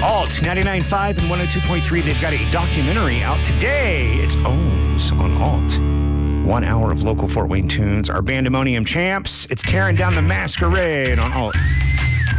Alt 99.5 and 102.3. They've got a documentary out today. It's O's on Alt. 1 hour of local Fort Wayne tunes. Our Bandemonium champs. It's tearing down the masquerade on Alt.